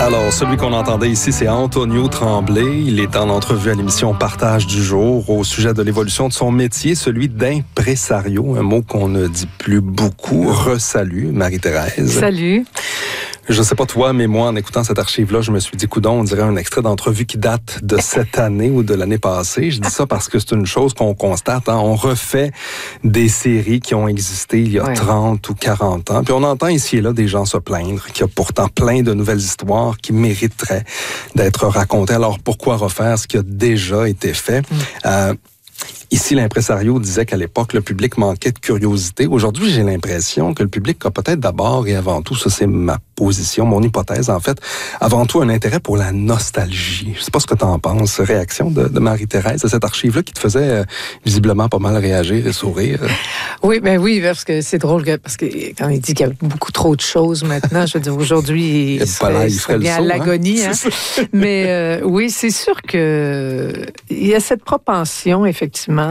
Alors, celui qu'on entendait ici, c'est Antonio Tremblay. Il est en entrevue à l'émission Partage du jour au sujet de l'évolution de son métier, celui d'impresario, un mot qu'on ne dit plus beaucoup. Re-salut, Marie-Thérèse. Salut. Je sais pas toi, mais moi, en écoutant cette archive-là, je me suis dit, coudonc, on dirait un extrait d'entrevue qui date de cette année ou de l'année passée. Je dis ça parce que c'est une chose qu'on constate. Hein. On refait des séries qui ont existé il y a 30 ou 40 ans. Puis on entend ici et là des gens se plaindre qu'il y a pourtant plein de nouvelles histoires qui mériteraient d'être racontées. Alors pourquoi refaire ce qui a déjà été fait? Ici, l'impresario disait qu'à l'époque, le public manquait de curiosité. Aujourd'hui, j'ai l'impression que le public a peut-être d'abord et avant tout, ça c'est ma position, mon hypothèse en fait, avant tout un intérêt pour la nostalgie. Je sais pas ce que tu en penses. Réaction de Marie-Thérèse à cette archive-là qui te faisait visiblement pas mal réagir et sourire. Oui, parce que c'est drôle, parce que quand il dit qu'il y a beaucoup trop de choses maintenant, je veux dire, aujourd'hui, il serait bien à l'agonie. Hein? Mais oui, c'est sûr que il y a cette propension, effectivement,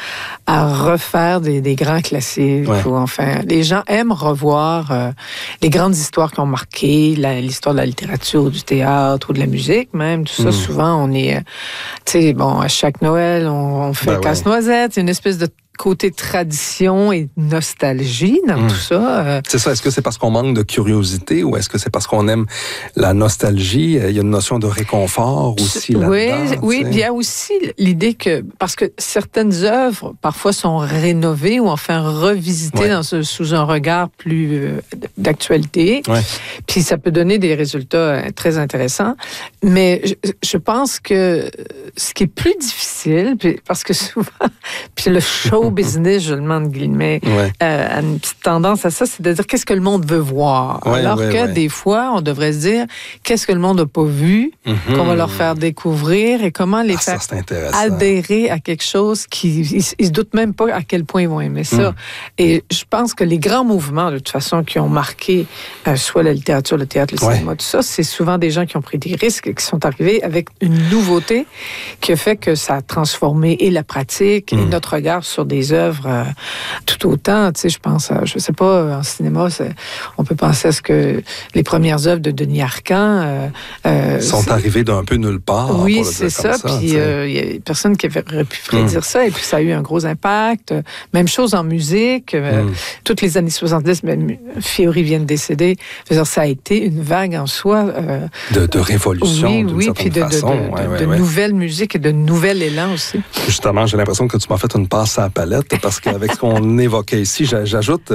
à refaire des grands classiques. Ouais. Ou enfin, les gens aiment revoir les grandes histoires qui ont marqué l'histoire de la littérature, ou du théâtre ou de la musique même. Tout ça, souvent, on est... Tu sais, bon, à chaque Noël, on fait casse-noisette. C'est une espèce de côté tradition et nostalgie dans tout ça. C'est ça. Est-ce que c'est parce qu'on manque de curiosité ou est-ce que c'est parce qu'on aime la nostalgie? Il y a une notion de réconfort aussi là-dedans. Oui, il y a aussi l'idée que, parce que certaines œuvres, parfois, sont rénovées ou enfin revisitées sous un regard plus d'actualité. Ouais. Puis ça peut donner des résultats très intéressants. Mais je pense que ce qui est plus difficile, parce que souvent, puis le show business, je le demande guillemets, a une petite tendance à ça, c'est de dire qu'est-ce que le monde veut voir. Alors que des fois, on devrait se dire qu'est-ce que le monde n'a pas vu, qu'on va leur faire découvrir et comment les faire adhérer à quelque chose ils se doutent même pas à quel point ils vont aimer ça. Et je pense que les grands mouvements, de toute façon, qui ont marqué soit la littérature, le théâtre, le cinéma, tout ça, c'est souvent des gens qui ont pris des risques et qui sont arrivés avec une nouveauté qui a fait que ça a transformé et la pratique et notre regard sur des œuvres tout autant. Tu sais, je pense, je sais pas, en cinéma, on peut penser à ce que les premières œuvres de Denis Arcand sont arrivées d'un peu nulle part. Oui, c'est ça. Puis il y a personne qui aurait pu prédire ça. Et puis ça a eu un gros impact. Même chose en musique. Toutes les années 70, même Fiori vient de décéder. Ça a été une vague en soi. De révolution, d'une certaine façon. De nouvelles musiques et de nouvel élan aussi. Justement, j'ai l'impression que tu m'as fait une passe à la palette parce qu'avec ce qu'on évoquait ici, j'ajoute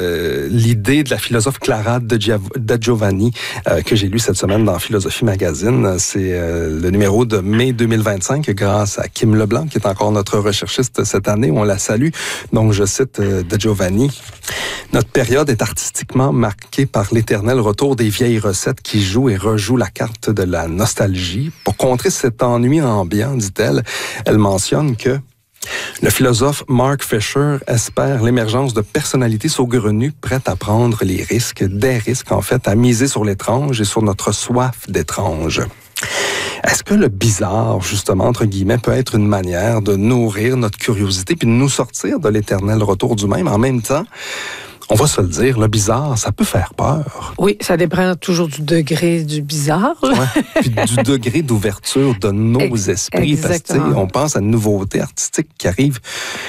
l'idée de la philosophe Clara de Giovanni que j'ai lu cette semaine dans Philosophie Magazine. C'est le numéro de mai 2025 grâce à Kim Leblanc qui est encore notre recherchiste cette année. On la salue. Donc, je cite de Giovanni. Notre période est artistiquement marquée par l'éternel retour des vieilles recettes qui jouent et rejouent la carte de la nostalgie. Pour contrer cet ennui ambiant, dit-elle, elle mentionne que le philosophe Mark Fisher espère l'émergence de personnalités saugrenues prêtes à prendre des risques en fait, à miser sur l'étrange et sur notre soif d'étrange. Est-ce que le bizarre, justement, entre guillemets, peut être une manière de nourrir notre curiosité puis de nous sortir de l'éternel retour du même? En même temps, on va se le dire, le bizarre, ça peut faire peur. Oui, ça dépend toujours du degré du bizarre. Puis du degré d'ouverture de nos esprits. Exactement. Parce que on pense à une nouveauté artistique qui arrive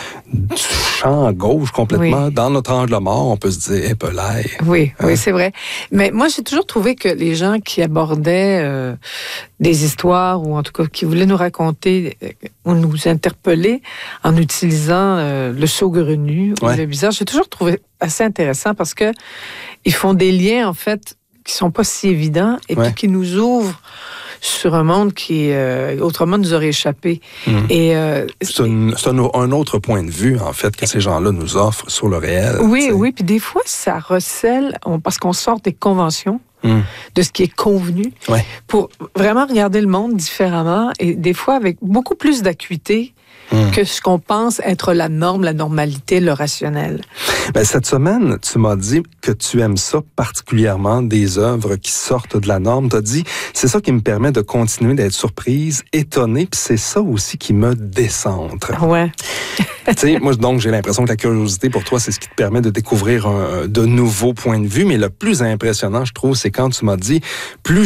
du champ gauche complètement. Dans notre angle mort, on peut se dire, Oui, c'est vrai. Mais moi, j'ai toujours trouvé que les gens qui abordaient des histoires, ou en tout cas qui voulaient nous raconter ou nous interpeller en utilisant le saugrenu ou le bizarre, j'ai toujours trouvé assez intéressant parce que ils font des liens, en fait, qui sont pas si évidents et puis qui nous ouvrent sur un monde qui, autrement, nous aurait échappé. Et, c'est un autre point de vue, en fait, que ces gens-là nous offrent sur le réel. Oui, puis des fois, ça recèle, parce qu'on sort des conventions, de ce qui est convenu, pour vraiment regarder le monde différemment et des fois avec beaucoup plus d'acuité que ce qu'on pense être la norme, la normalité, le rationnel. Ben, cette semaine, tu m'as dit que tu aimes ça particulièrement, des œuvres qui sortent de la norme. Tu as dit, c'est ça qui me permet de continuer d'être surprise, étonnée, puis c'est ça aussi qui me décentre. Ouais. Tu sais, moi, donc, j'ai l'impression que la curiosité, pour toi, c'est ce qui te permet de découvrir de nouveaux points de vue, mais le plus impressionnant, je trouve, c'est quand tu m'as dit, plus